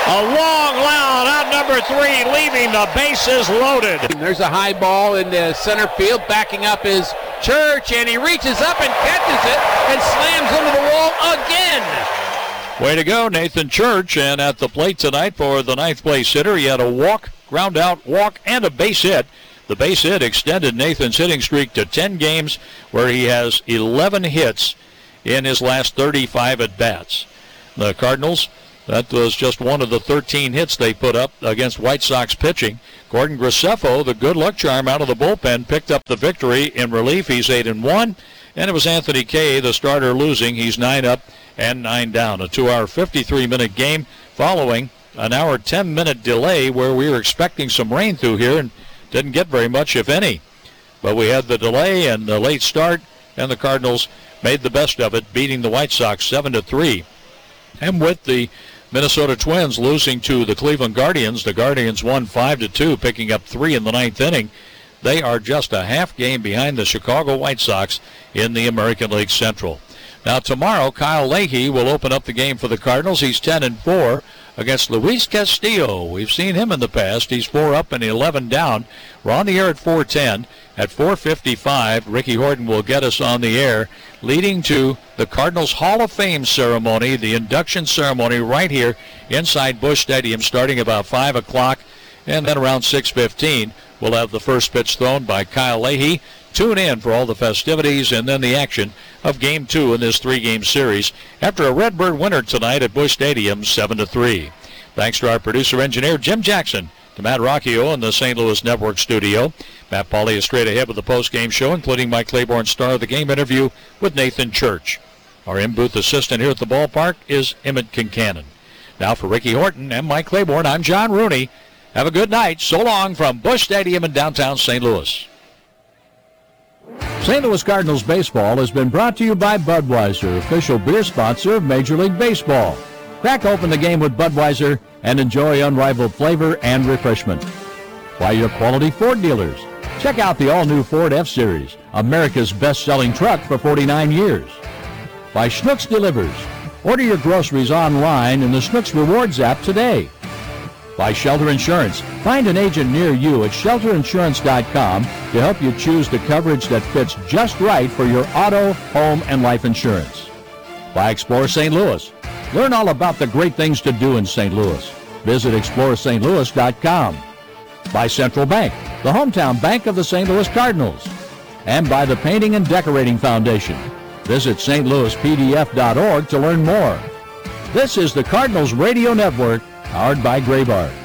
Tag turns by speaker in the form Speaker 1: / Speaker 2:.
Speaker 1: A long round out number 3, leaving the bases loaded.
Speaker 2: There's a high ball in the center field. Backing up is Church, and he reaches up and catches it and slams into the wall again.
Speaker 1: Way to go, Nathan Church. And at the plate tonight for the 9th place hitter, he had a walk, ground out, walk, and a base hit. The base hit extended Nathan's hitting streak to 10 games, where he has 11 hits in his last 35 at-bats. The Cardinals, that was just one of the 13 hits they put up against White Sox pitching. Gordon Graceffo, the good luck charm out of the bullpen, picked up the victory in relief. He's 8-1. And it was Anthony Kay, the starter, losing. He's 9 up and 9 down. A 2-hour, 53-minute game following an hour, 10-minute delay where we were expecting some rain through here and didn't get very much, if any. But we had the delay and the late start, and the Cardinals made the best of it, beating the White Sox 7-3. And with the Minnesota Twins losing to the Cleveland Guardians, the Guardians won 5-2, picking up 3 in the 9th inning. They are just a half game behind the Chicago White Sox in the American League Central. Now tomorrow, Kyle Leahy will open up the game for the Cardinals. He's 10-4 against Luis Castillo. We've seen him in the past. He's 4 up and 11 down. We're on the air at 4:10. At 4:55, Ricky Horton will get us on the air, leading to the Cardinals Hall of Fame ceremony, the induction ceremony right here inside Busch Stadium, starting about 5 o'clock. And then around 6:15, we'll have the first pitch thrown by Kyle Leahy. Tune in for all the festivities and then the action of Game 2 in this 3-game series after a Redbird winner tonight at Busch Stadium, 7-3. Thanks to our producer-engineer, Jim Jackson, to Matt Rocchio in the St. Louis Network studio. Matt Pauley is straight ahead with the post-game show, including Mike Claiborne's Star of the Game interview with Nathan Church. Our in-booth assistant here at the ballpark is Emmett Kincannon. Now for Ricky Horton and Mike Claiborne, I'm John Rooney. Have a good night. So long from Busch Stadium in downtown St. Louis.
Speaker 3: St. Louis Cardinals baseball has been brought to you by Budweiser, official beer sponsor of Major League Baseball. Crack open the game with Budweiser and enjoy unrivaled flavor and refreshment. By your quality Ford dealers. Check out the all-new Ford F-Series, America's best-selling truck for 49 years. By Schnucks Delivers. Order your groceries online in the Schnucks Rewards app today. By Shelter Insurance. Find an agent near you at shelterinsurance.com to help you choose the coverage that fits just right for your auto, home, and life insurance. By Explore St. Louis. Learn all about the great things to do in St. Louis. Visit explorestlouis.com. By Central Bank, the hometown bank of the St. Louis Cardinals. And by the Painting and Decorating Foundation. Visit stlouispdf.org to learn more. This is the Cardinals Radio Network, powered by Graybar.